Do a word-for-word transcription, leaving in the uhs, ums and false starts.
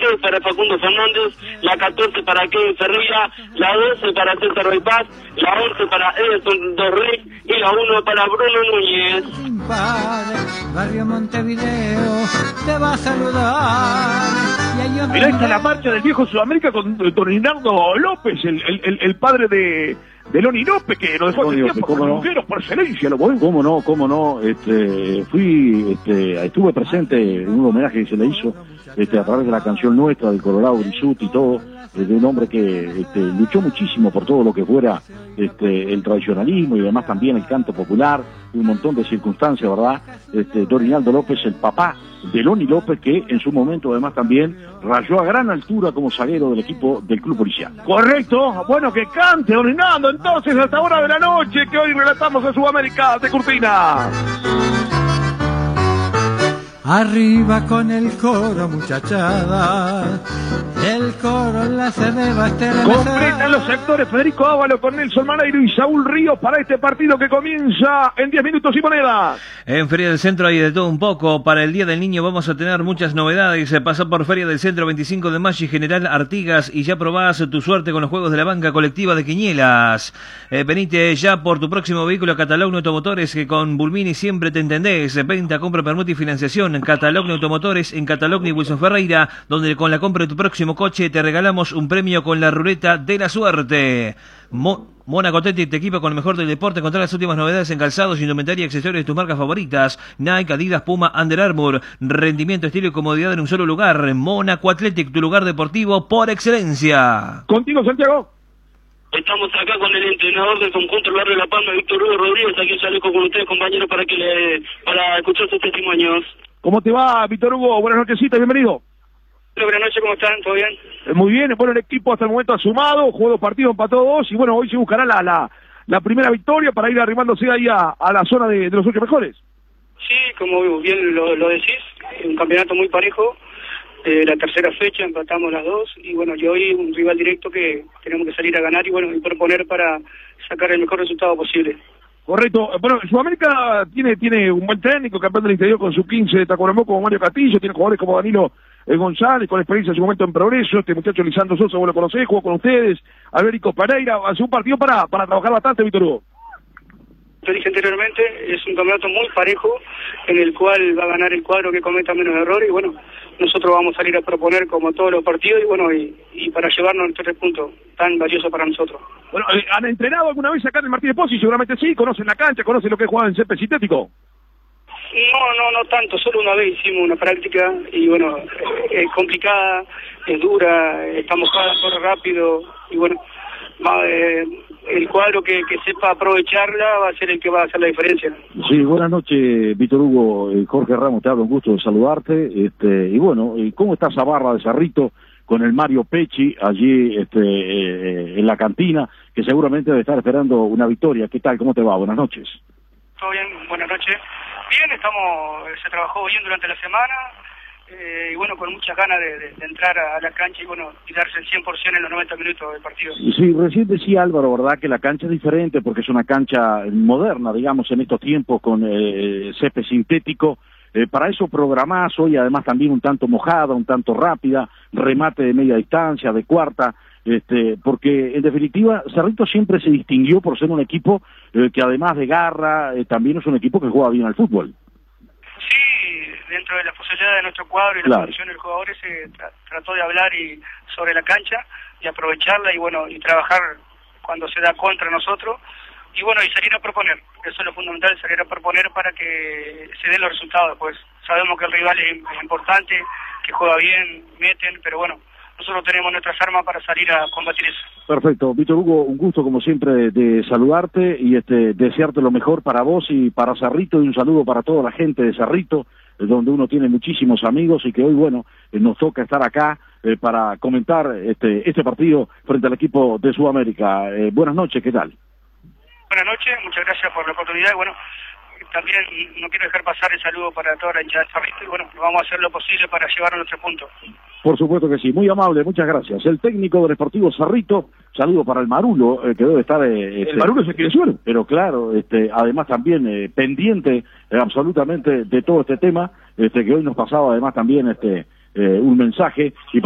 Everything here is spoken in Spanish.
dieciséis para Facundo Fernández, la catorce para Kevin Ferreira, la doce para César Bypass, la once para Edson Dorrick y la uno para Bruno Núñez. Barrio Montevideo te va a saludar. Mirá, está la marcha del viejo Sudamérica con Don Rinaldo López, el, el, el padre de, de Loni López, que lo dejó hace tiempo con los mujeres por excelencia, lo podemos. ¿Cómo no? ¿Cómo no? Este, fui, este, estuve presente en un homenaje que se le hizo este, a través de la canción nuestra del Colorado Grisut y todo, de un hombre que este, luchó muchísimo por todo lo que fuera este, el tradicionalismo y además también el canto popular, un montón de circunstancias, ¿verdad? Este, Don Rinaldo López, el papá de Loni López, que en su momento además también rayó a gran altura como zaguero del equipo del club policial. Correcto, bueno, que cante Don Rinaldo entonces a esta hora de la noche que hoy relatamos en Sudamérica de Cortina. Arriba con el coro, muchachada. El coro la se deba estremecer. Completan los sectores Federico Ávalo con Nelson Maneiro y Saúl Ríos para este partido que comienza en diez minutos y monedas. En Feria del Centro hay de todo un poco. Para el Día del Niño vamos a tener muchas novedades. Se pasó por Feria del Centro veinticinco de mayo y General Artigas y ya probás tu suerte con los juegos de la banca colectiva de Quinielas. Eh, venite ya por tu próximo vehículo a Catalogno Automotores, que con Bulmini siempre te entendés. Venta, compra, permuta y financiación en Catalogno Automotores, en Catalogno y Wilson Ferreira, donde con la compra de tu próximo coche te regalamos un premio con la ruleta de la suerte. Mo Mónaco Teti te equipa con lo mejor del deporte. Encontrá las últimas novedades en calzados, indumentaria y accesorios de tus marcas favoritas: Nike, Adidas, Puma, Under Armour. Rendimiento, estilo y comodidad en un solo lugar. Mónaco Athletic, tu lugar deportivo por excelencia. Contigo, Santiago. Estamos acá con el entrenador del conjunto del Barrio de La Palma, Víctor Hugo Rodríguez. Aquí sale con ustedes, compañeros, para que le para escuchar sus testimonios. ¿Cómo te va, Víctor Hugo? Buenas nochecitas, bienvenido. Buenas noches, ¿cómo están? ¿Todo bien? Eh, muy bien, bueno, el equipo hasta el momento ha sumado, jugó dos partidos, empató dos, y bueno, hoy se buscará la, la, la primera victoria para ir arrimándose ahí a, a la zona de, de los ocho mejores. Sí, como bien lo, lo decís, un campeonato muy parejo, eh, la tercera fecha empatamos las dos, y bueno, y hoy un rival directo que tenemos que salir a ganar y bueno, y proponer para sacar el mejor resultado posible. Correcto. Bueno, Sudamérica tiene tiene un buen técnico, campeón del interior con su quince de Tacuarembó como Mario Castillo, tiene jugadores como Danilo eh, González, con experiencia en su momento en progreso, este muchacho Lisandro Sosa, vos lo conocés, jugó con ustedes, Alberico Pereira, hace un partido para, para trabajar bastante, Víctor Hugo. Te dije anteriormente, es un campeonato muy parejo, en el cual va a ganar el cuadro que cometa menos errores, y bueno, nosotros vamos a salir a proponer como todos los partidos, y bueno, y, y para llevarnos estos tres puntos tan valiosos para nosotros. Bueno, ¿han entrenado alguna vez acá en el Martínez Pozzi? Seguramente sí, conocen la cancha, conocen lo que es jugar en césped sintético. No, no, no tanto, solo una vez hicimos una práctica, y bueno, es complicada, es dura, está mojada, corre rápido, y bueno, va, eh, el cuadro que, que sepa aprovecharla va a ser el que va a hacer la diferencia. Sí, buenas noches, Víctor Hugo. eh, Jorge Ramos, te hablo, un gusto de saludarte. Este, y bueno, ¿cómo está esa barra de Cerrito con el Mario Pecci allí este, eh, en la cantina, que seguramente debe estar esperando una victoria? ¿Qué tal? ¿Cómo te va? Buenas noches. Todo bien, buenas noches. Bien, estamos, se trabajó bien durante la semana, eh, y bueno, con muchas ganas de, de, de entrar a, a la cancha y bueno, y darse el cien por ciento en los noventa minutos del partido. Sí, recién decía Álvaro, ¿verdad?, que la cancha es diferente porque es una cancha moderna, digamos, en estos tiempos con eh, césped sintético. Eh, para eso programás hoy, además también un tanto mojada, un tanto rápida, remate de media distancia, de cuarta, este, porque en definitiva Cerrito siempre se distinguió por ser un equipo eh, que además de garra, eh, también es un equipo que juega bien al fútbol. Sí, dentro de las posibilidades de nuestro cuadro y claro. la condición del jugador se tra trató de hablar y sobre la cancha y aprovecharla y bueno, y trabajar cuando se da contra nosotros. Y bueno, y salir a proponer, eso es lo fundamental, salir a proponer para que se den los resultados, pues sabemos que el rival es, es importante, que juega bien, meten, pero bueno, nosotros tenemos nuestras armas para salir a combatir eso. Perfecto, Víctor Hugo, un gusto como siempre de, de saludarte y este desearte lo mejor para vos y para Cerrito, y un saludo para toda la gente de Cerrito, donde uno tiene muchísimos amigos y que hoy, bueno, eh, nos toca estar acá eh, para comentar este, este partido frente al equipo de Sudamérica. Eh, buenas noches, ¿qué tal? Buenas noches, muchas gracias por la oportunidad. Bueno, también no quiero dejar pasar el saludo para toda la hinchada de Cerrito y bueno, vamos a hacer lo posible para llevarnos nuestro punto. Por supuesto que sí, muy amable, muchas gracias. El técnico del Sportivo Cerrito, saludo para el Marulo, eh, que debe estar... Eh, el este, Marulo se quiere suelo. Pero claro, este, además también eh, pendiente eh, absolutamente de todo este tema, este, que hoy nos pasaba además también este eh, un mensaje. Y